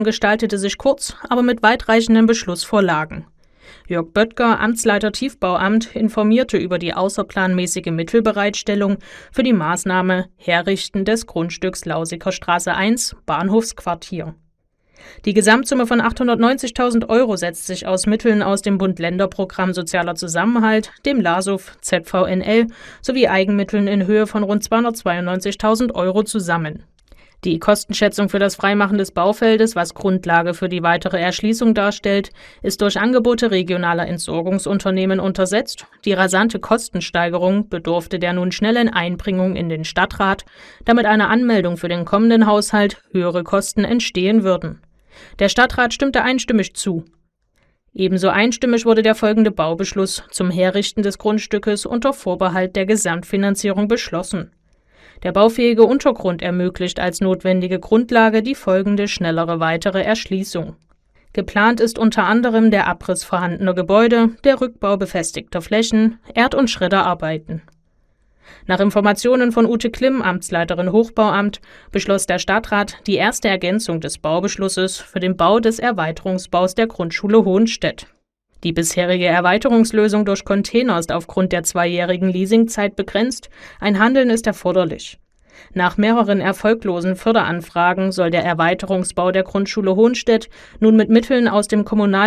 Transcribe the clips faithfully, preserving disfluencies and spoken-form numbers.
gestaltete sich kurz, aber mit weitreichenden Beschlussvorlagen. Jörg Böttger, Amtsleiter Tiefbauamt, informierte über die außerplanmäßige Mittelbereitstellung für die Maßnahme Herrichten des Grundstücks Lausiker Straße eins, Bahnhofsquartier. Die Gesamtsumme von achthundertneunzigtausend Euro setzt sich aus Mitteln aus dem Bund-Länder-Programm Sozialer Zusammenhalt, dem L A S U F, Z V N L sowie Eigenmitteln in Höhe von rund zweihundertzweiundneunzigtausend Euro zusammen. Die Kostenschätzung für das Freimachen des Baufeldes, was Grundlage für die weitere Erschließung darstellt, ist durch Angebote regionaler Entsorgungsunternehmen untersetzt. Die rasante Kostensteigerung bedurfte der nun schnellen Einbringung in den Stadtrat, damit eine Anmeldung für den kommenden Haushalt höhere Kosten entstehen würden. Der Stadtrat stimmte einstimmig zu. Ebenso einstimmig wurde der folgende Baubeschluss zum Herrichten des Grundstückes unter Vorbehalt der Gesamtfinanzierung beschlossen. Der baufähige Untergrund ermöglicht als notwendige Grundlage die folgende schnellere weitere Erschließung. Geplant ist unter anderem der Abriss vorhandener Gebäude, der Rückbau befestigter Flächen, Erd- und Schredderarbeiten. Nach Informationen von Ute Klimm, Amtsleiterin Hochbauamt, beschloss der Stadtrat die erste Ergänzung des Baubeschlusses für den Bau des Erweiterungsbaus der Grundschule Hohenstedt. Die bisherige Erweiterungslösung durch Container ist aufgrund der zweijährigen Leasingzeit begrenzt, ein Handeln ist erforderlich. Nach mehreren erfolglosen Förderanfragen soll der Erweiterungsbau der Grundschule Hohenstedt nun mit Mitteln aus dem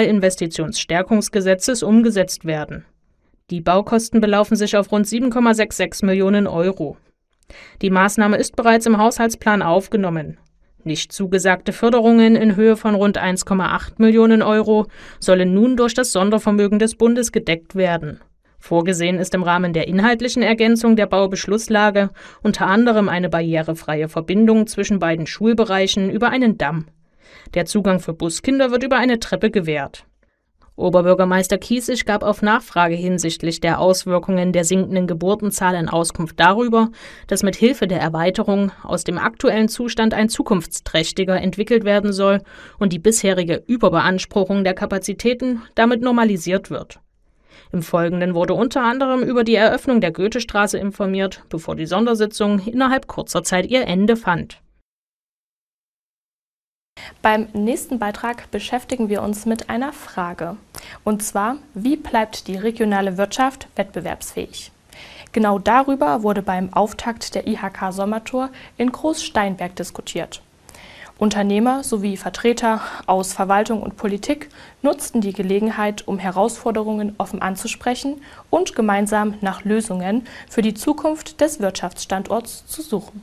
Kommunalinvestitionsstärkungsgesetzes umgesetzt werden. Die Baukosten belaufen sich auf rund sieben Komma sechsundsechzig Millionen Euro. Die Maßnahme ist bereits im Haushaltsplan aufgenommen. Nicht zugesagte Förderungen in Höhe von rund eins Komma acht Millionen Euro sollen nun durch das Sondervermögen des Bundes gedeckt werden. Vorgesehen ist im Rahmen der inhaltlichen Ergänzung der Baubeschlusslage unter anderem eine barrierefreie Verbindung zwischen beiden Schulbereichen über einen Damm. Der Zugang für Buskinder wird über eine Treppe gewährt. Oberbürgermeister Kiesig gab auf Nachfrage hinsichtlich der Auswirkungen der sinkenden Geburtenzahlen Auskunft darüber, dass mit Hilfe der Erweiterung aus dem aktuellen Zustand ein zukunftsträchtiger entwickelt werden soll und die bisherige Überbeanspruchung der Kapazitäten damit normalisiert wird. Im Folgenden wurde unter anderem über die Eröffnung der Goethestraße informiert, bevor die Sondersitzung innerhalb kurzer Zeit ihr Ende fand. Beim nächsten Beitrag beschäftigen wir uns mit einer Frage. Und zwar, wie bleibt die regionale Wirtschaft wettbewerbsfähig? Genau darüber wurde beim Auftakt der I H K Sommertour in Großsteinberg diskutiert. Unternehmer sowie Vertreter aus Verwaltung und Politik nutzten die Gelegenheit, um Herausforderungen offen anzusprechen und gemeinsam nach Lösungen für die Zukunft des Wirtschaftsstandorts zu suchen.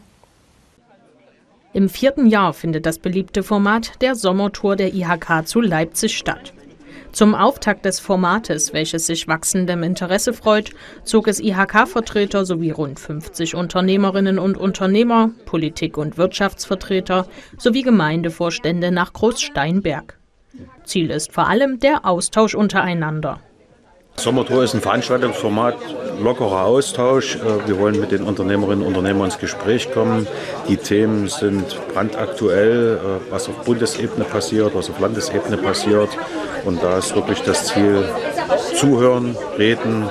Im vierten Jahr findet das beliebte Format der Sommertour der I H K zu Leipzig statt. Zum Auftakt des Formates, welches sich wachsendem Interesse freut, zog es I H K-Vertreter sowie rund fünfzig Unternehmerinnen und Unternehmer, Politik- und Wirtschaftsvertreter sowie Gemeindevorstände nach Großsteinberg. Ziel ist vor allem der Austausch untereinander. Sommertour ist ein Veranstaltungsformat, lockerer Austausch. Wir wollen mit den Unternehmerinnen und Unternehmern ins Gespräch kommen. Die Themen sind brandaktuell, was auf Bundesebene passiert, was auf Landesebene passiert. Und da ist wirklich das Ziel, zuhören, reden,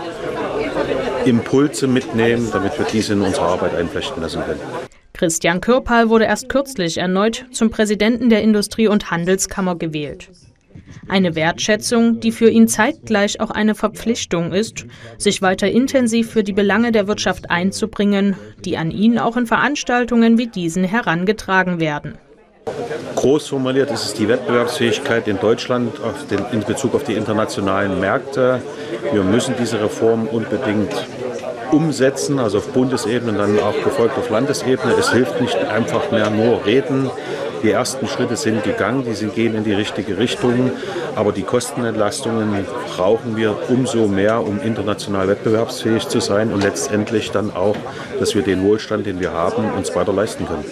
Impulse mitnehmen, damit wir diese in unsere Arbeit einflechten lassen können. Christian Kürpal wurde erst kürzlich erneut zum Präsidenten der Industrie- und Handelskammer gewählt. Eine Wertschätzung, die für ihn zeitgleich auch eine Verpflichtung ist, sich weiter intensiv für die Belange der Wirtschaft einzubringen, die an ihn auch in Veranstaltungen wie diesen herangetragen werden. Groß formuliert ist es die Wettbewerbsfähigkeit in Deutschland auf den, in Bezug auf die internationalen Märkte. Wir müssen diese Reform unbedingt umsetzen, also auf Bundesebene und dann auch gefolgt auf Landesebene. Es hilft nicht einfach mehr nur reden. Die ersten Schritte sind gegangen, die sind, gehen in die richtige Richtung, aber die Kostenentlastungen brauchen wir umso mehr, um international wettbewerbsfähig zu sein und letztendlich dann auch, dass wir den Wohlstand, den wir haben, uns weiter leisten können.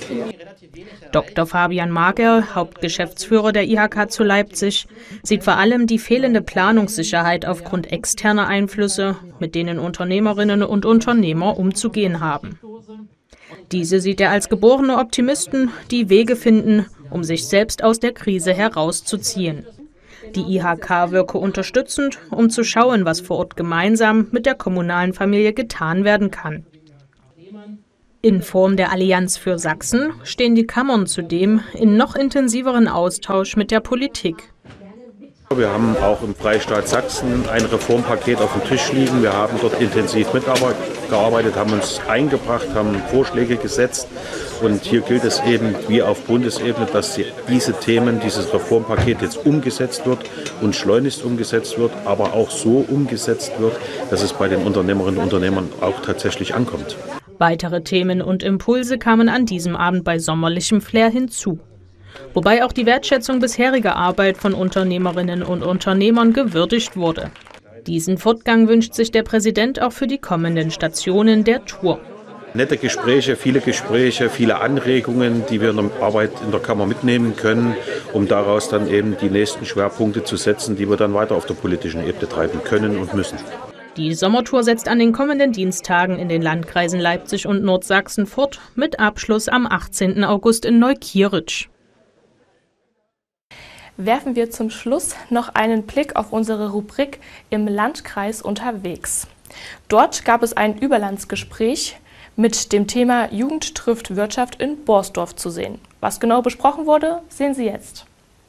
Doktor Fabian Mager, Hauptgeschäftsführer der I H K zu Leipzig, sieht vor allem die fehlende Planungssicherheit aufgrund externer Einflüsse, mit denen Unternehmerinnen und Unternehmer umzugehen haben. Diese sieht er als geborene Optimisten, die Wege finden, um sich selbst aus der Krise herauszuziehen. Die I H K wirke unterstützend, um zu schauen, was vor Ort gemeinsam mit der kommunalen Familie getan werden kann. In Form der Allianz für Sachsen stehen die Kammern zudem in noch intensiveren Austausch mit der Politik. Wir haben auch im Freistaat Sachsen ein Reformpaket auf dem Tisch liegen. Wir haben dort intensiv mitgearbeitet, haben uns eingebracht, haben Vorschläge gesetzt. Und hier gilt es eben wie auf Bundesebene, dass diese Themen, dieses Reformpaket jetzt umgesetzt wird und schleunigst umgesetzt wird, aber auch so umgesetzt wird, dass es bei den Unternehmerinnen und Unternehmern auch tatsächlich ankommt. Weitere Themen und Impulse kamen an diesem Abend bei sommerlichem Flair hinzu. Wobei auch die Wertschätzung bisheriger Arbeit von Unternehmerinnen und Unternehmern gewürdigt wurde. Diesen Fortgang wünscht sich der Präsident auch für die kommenden Stationen der Tour. Nette Gespräche, viele Gespräche, viele Anregungen, die wir in der Arbeit in der Kammer mitnehmen können, um daraus dann eben die nächsten Schwerpunkte zu setzen, die wir dann weiter auf der politischen Ebene treiben können und müssen. Die Sommertour setzt an den kommenden Dienstagen in den Landkreisen Leipzig und Nordsachsen fort, mit Abschluss am achtzehnten August in Neukirch. Werfen wir zum Schluss noch einen Blick auf unsere Rubrik im Landkreis unterwegs. Dort gab es ein Überlandsgespräch mit dem Thema Jugend trifft Wirtschaft in Borsdorf zu sehen. Was genau besprochen wurde, sehen Sie jetzt.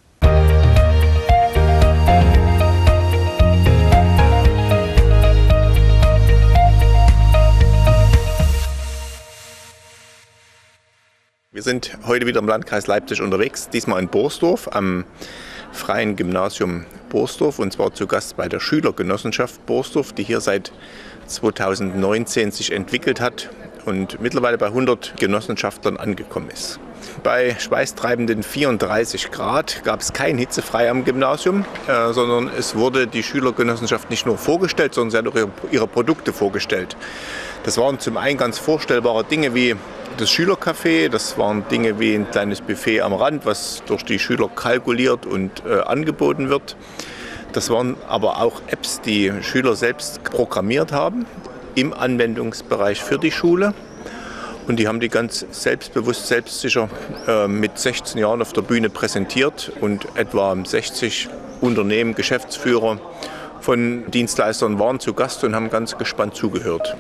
Wir sind heute wieder im Landkreis Leipzig unterwegs, diesmal in Borsdorf am Freien Gymnasium Borsdorf, und zwar zu Gast bei der Schülergenossenschaft Borsdorf, die hier seit zweitausendneunzehn sich entwickelt hat und mittlerweile bei hundert Genossenschaftlern angekommen ist. Bei schweißtreibenden vierunddreißig Grad gab es kein Hitzefrei am Gymnasium, äh, sondern es wurde die Schülergenossenschaft nicht nur vorgestellt, sondern sie hat auch ihre, ihre Produkte vorgestellt. Das waren zum einen ganz vorstellbare Dinge wie das Schülercafé, das waren Dinge wie ein kleines Buffet am Rand, was durch die Schüler kalkuliert und äh, angeboten wird. Das waren aber auch Apps, die Schüler selbst programmiert haben im Anwendungsbereich für die Schule. Und die haben die ganz selbstbewusst, selbstsicher äh, mit sechzehn Jahren auf der Bühne präsentiert, und etwa sechzig Unternehmen, Geschäftsführer von Dienstleistern waren zu Gast und haben ganz gespannt zugehört.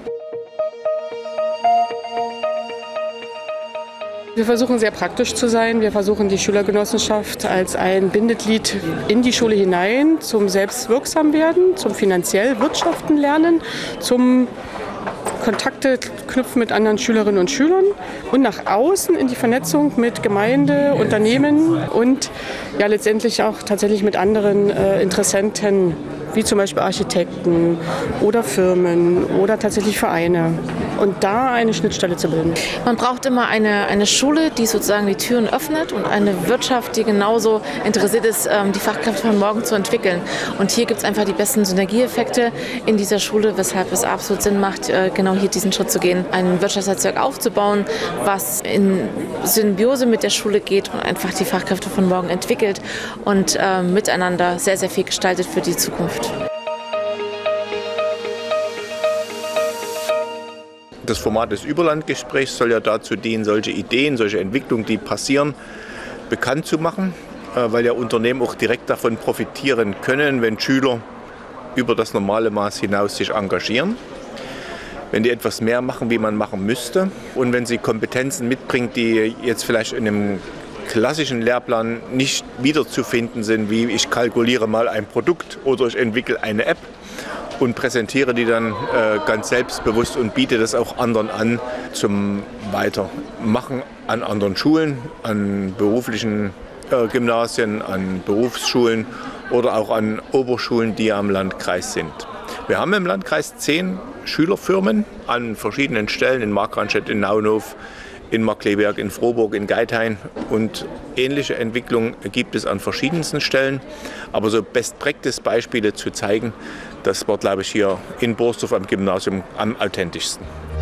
Wir versuchen sehr praktisch zu sein. Wir versuchen die Schülergenossenschaft als ein Bindeglied in die Schule hinein zum Selbstwirksamwerden, zum finanziell Wirtschaften lernen, zum Kontakte knüpfen mit anderen Schülerinnen und Schülern und nach außen in die Vernetzung mit Gemeinde, Unternehmen und ja letztendlich auch tatsächlich mit anderen äh, Interessenten, wie zum Beispiel Architekten oder Firmen oder tatsächlich Vereine. Und da eine Schnittstelle zu bilden. Man braucht immer eine, eine Schule, die sozusagen die Türen öffnet, und eine Wirtschaft, die genauso interessiert ist, die Fachkräfte von morgen zu entwickeln. Und hier gibt es einfach die besten Synergieeffekte in dieser Schule, weshalb es absolut Sinn macht, genau hier diesen Schritt zu gehen, ein Wirtschaftsnetzwerk aufzubauen, was in Symbiose mit der Schule geht und einfach die Fachkräfte von morgen entwickelt und äh, miteinander sehr, sehr viel gestaltet für die Zukunft. Das Format des Überlandgesprächs soll ja dazu dienen, solche Ideen, solche Entwicklungen, die passieren, bekannt zu machen, weil ja Unternehmen auch direkt davon profitieren können, wenn Schüler über das normale Maß hinaus sich engagieren, wenn die etwas mehr machen, wie man machen müsste, und wenn sie Kompetenzen mitbringen, die jetzt vielleicht in einem klassischen Lehrplan nicht wiederzufinden sind, wie ich kalkuliere mal ein Produkt oder ich entwickle eine App und präsentiere die dann äh, ganz selbstbewusst und biete das auch anderen an zum Weitermachen an anderen Schulen, an beruflichen äh, Gymnasien, an Berufsschulen oder auch an Oberschulen, die am Landkreis sind. Wir haben im Landkreis zehn Schülerfirmen an verschiedenen Stellen, in Markranstädt, in Naunhof, in Markkleeberg, in Frohburg, in Geithain, und ähnliche Entwicklungen gibt es an verschiedensten Stellen. Aber so Best-Practice-Beispiele zu zeigen, das war, glaube ich, hier in Borsdorf am Gymnasium am authentischsten.